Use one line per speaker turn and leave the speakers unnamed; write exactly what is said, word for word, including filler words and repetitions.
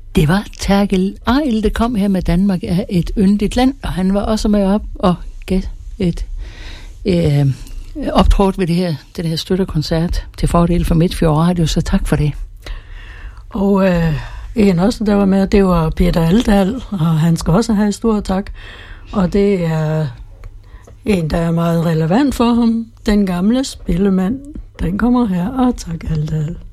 Det var Terkel Arild, der kom her med Danmark er et yndigt land, og han var også med op og gav et øh, optrådt ved det her, det her støttekoncert til fordel for Midtfjord Radio, så tak for det.
Og øh, en også, der var med, det var Peter Aldal, og han skal også have stor tak. Og det er en, der er meget relevant for ham, den gamle spillemand. Den kommer her, og tak Aldal.